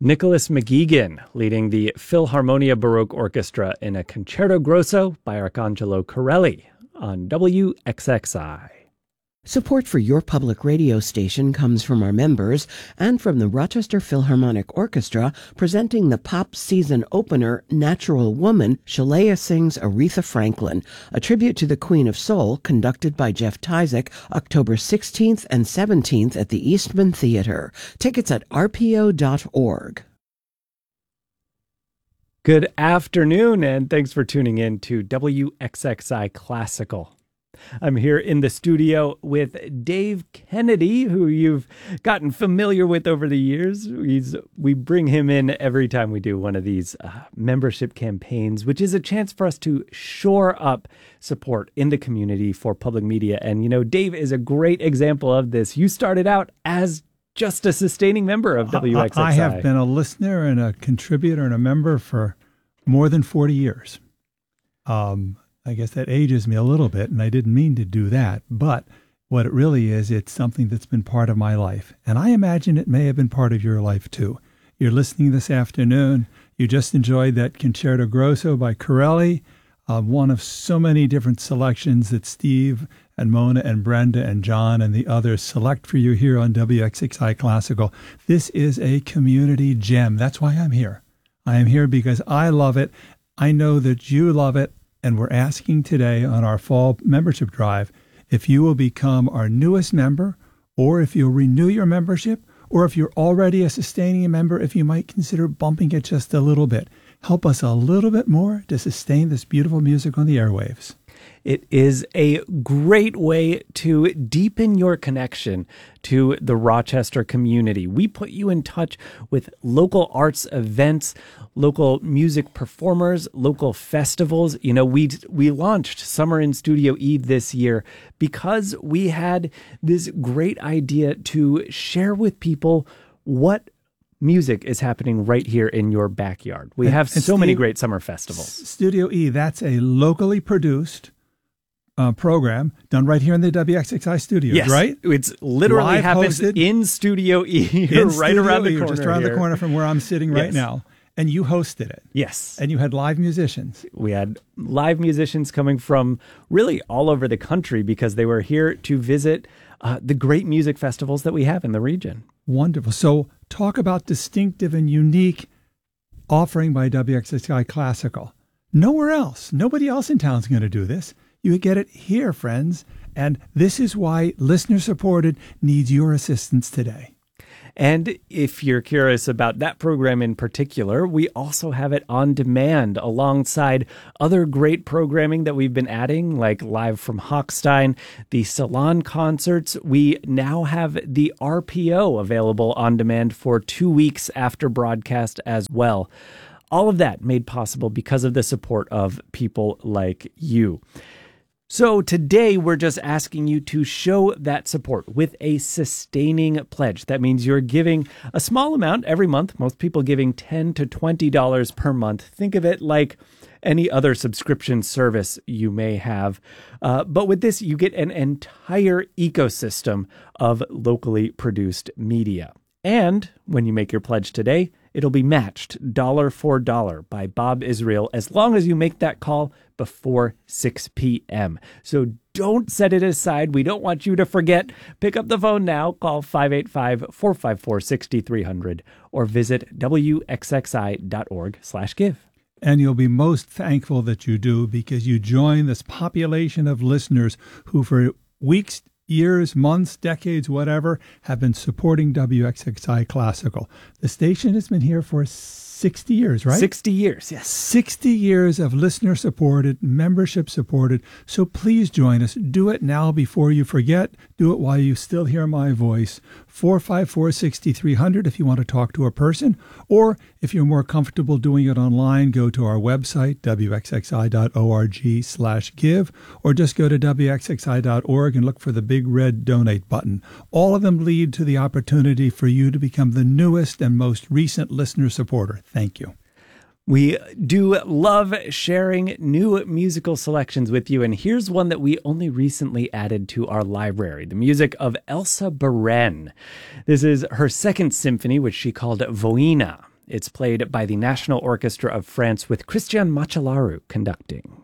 Nicholas McGeegan leading the Philharmonia Baroque Orchestra in a Concerto Grosso by Arcangelo Corelli on WXXI. Support for your public radio station comes from our members and from the Rochester Philharmonic Orchestra, presenting the pop season opener, Natural Woman. Shalea sings Aretha Franklin, a tribute to the Queen of Soul, conducted by Jeff Tyzik, October 16th and 17th at the Eastman Theater. Tickets at rpo.org. Good afternoon, and thanks for tuning in to WXXI Classical. I'm here in the studio with Dave Kennedy, who you've gotten familiar with over the years. We bring him in every time we do one of these membership campaigns, which is a chance for us to shore up support in the community for public media. And, you know, Dave is a great example of this. You started out as just a sustaining member of WXXI. I have been a listener and a contributor and a member for more than 40 years. I guess that ages me a little bit, and I didn't mean to do that. But what it really is, it's something that's been part of my life. And I imagine it may have been part of your life, too. You're listening this afternoon. You just enjoyed that Concerto Grosso by Corelli, one of so many different selections that Steve and Mona and Brenda and John and the others select for you here on WXXI Classical. This is a community gem. That's why I'm here. I am here because I love it. I know that you love it. And we're asking today on our fall membership drive if you will become our newest member, or if you'll renew your membership, or if you're already a sustaining member, if you might consider bumping it just a little bit. Help us a little bit more to sustain this beautiful music on the airwaves. It is a great way to deepen your connection to the Rochester community. We put you in touch with local arts events, local music performers, local festivals. You know, we launched Summer in Studio E this year because we had this great idea to share with people what music is happening right here in your backyard. We have so many great summer festivals. Studio E, that's a locally produced program done right here in the WXXI studios, yes, right? It's literally Live happens hosted in Studio E, right around the corner. Just around the corner from where I'm sitting right now. And you hosted it. Yes. And you had live musicians. We had live musicians coming from really all over the country because they were here to visit the great music festivals that we have in the region. Wonderful. So talk about distinctive and unique offering by WXXI Classical. Nowhere else. Nobody else in town is going to do this. You get it here, friends. And this is why listener-supported needs your assistance today. And if you're curious about that program in particular, we also have it on demand alongside other great programming that we've been adding, like Live from Hochstein, the Salon concerts. We now have the RPO available on demand for 2 weeks after broadcast as well. All of that made possible because of the support of people like you. So today we're just asking you to show that support with a sustaining pledge. That means you're giving a small amount every month, most people giving $10 to $20 per month. Think of it like any other subscription service you may have. But with this, you get an entire ecosystem of locally produced media. And when you make your pledge today, it'll be matched dollar for dollar by Bob Israel as long as you make that call before 6 p.m. So don't set it aside. We don't want you to forget. Pick up the phone now. Call 585-454-6300 or visit wxxi.org/give. And you'll be most thankful that you do, because you join this population of listeners who for weeks, years, months, decades, whatever, have been supporting WXXI Classical. The station has been here for 60 years, right? 60 years, yes. 60 years of listener-supported, membership-supported. So please join us. Do it now before you forget. Do it while you still hear my voice. 454-6300 if you want to talk to a person. Or if you're more comfortable doing it online, go to our website, wxxi.org/give, or just go to wxxi.org and look for the big red donate button. All of them lead to the opportunity for you to become the newest and most recent listener supporter. Thank you. We do love sharing new musical selections with you, and here's one that we only recently added to our library, the music of Elsa Beren. This is her second symphony, which she called Voina. It's played by the National Orchestra of France with Christian Machelaru conducting.